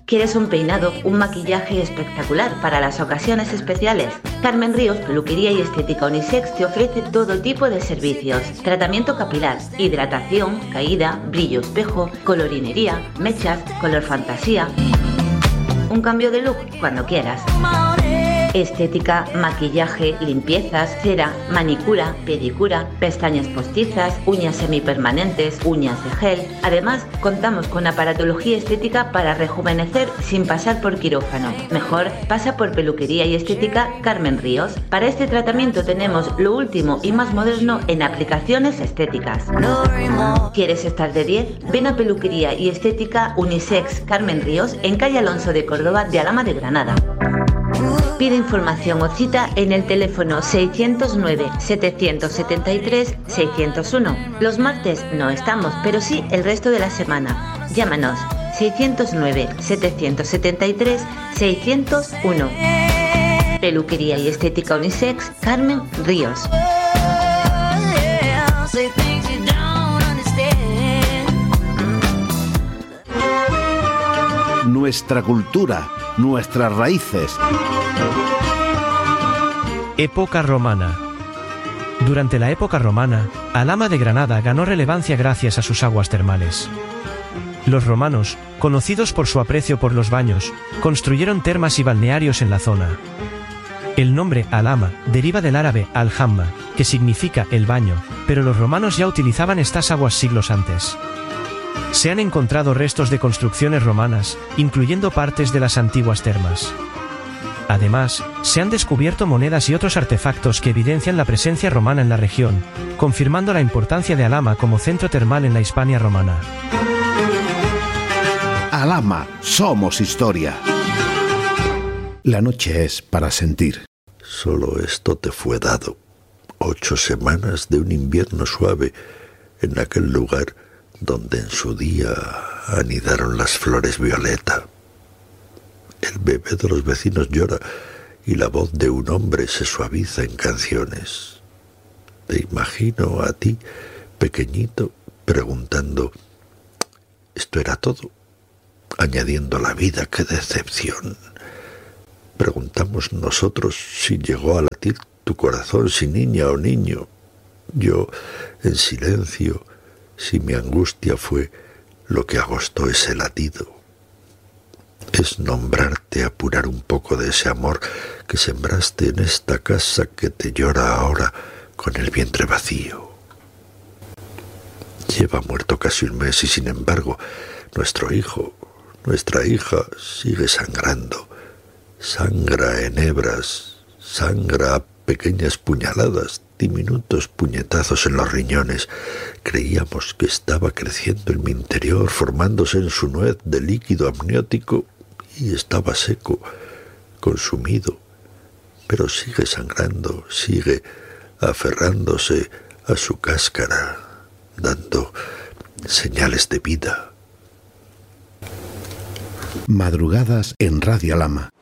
¿Quieres un peinado, un maquillaje espectacular para las ocasiones especiales? Carmen Ríos, Peluquería y Estética Unisex te ofrece todo tipo de servicios. Tratamiento capilar, hidratación, caída, brillo espejo, colorinería, mechas, color fantasía. Un cambio de look cuando quieras. Estética, maquillaje, limpiezas, cera, manicura, pedicura, pestañas postizas, uñas semipermanentes, uñas de gel. Además, contamos con aparatología estética para rejuvenecer sin pasar por quirófano. Mejor, pasa por Peluquería y Estética Carmen Ríos. Para este tratamiento tenemos lo último y más moderno en aplicaciones estéticas. ¿Quieres estar de 10? Ven a Peluquería y Estética Unisex Carmen Ríos en calle Alonso de Córdoba de Alhama de Granada. Pide información o cita en el teléfono 609-773-601. Los martes no estamos, pero sí el resto de la semana. Llámanos 609-773-601. Peluquería y Estética Unisex Carmen Ríos. Nuestra cultura, nuestras raíces. Época romana. Durante la época romana, Alhama de Granada ganó relevancia gracias a sus aguas termales. Los romanos, conocidos por su aprecio por los baños, construyeron termas y balnearios en la zona. El nombre Alhama deriva del árabe al-hamma, que significa el baño, pero los romanos ya utilizaban estas aguas siglos antes. Se han encontrado restos de construcciones romanas, incluyendo partes de las antiguas termas. Además, se han descubierto monedas y otros artefactos que evidencian la presencia romana en la región, confirmando la importancia de Alhama como centro termal en la Hispania romana. Alhama, somos historia. La noche es para sentir. Solo esto te fue dado. 8 semanas de un invierno suave en aquel lugar donde en su día anidaron las flores violeta. El bebé de los vecinos llora y la voz de un hombre se suaviza en canciones. Te imagino a ti, pequeñito, preguntando: ¿esto era todo? Añadiendo la vida, ¡qué decepción! Preguntamos nosotros si llegó a latir tu corazón, si niña o niño. Yo, en silencio, si mi angustia fue lo que agostó ese latido. Es nombrarte, apurar un poco de ese amor que sembraste en esta casa que te llora ahora con el vientre vacío. Lleva muerto casi un mes y sin embargo nuestro hijo, nuestra hija sigue sangrando. Sangra en hebras, sangra a pequeñas puñaladas, diminutos puñetazos en los riñones. Creíamos que estaba creciendo en mi interior, formándose en su nuez de líquido amniótico, y estaba seco, consumido. Pero sigue sangrando, sigue aferrándose a su cáscara, dando señales de vida. Madrugadas en Radio Alhama.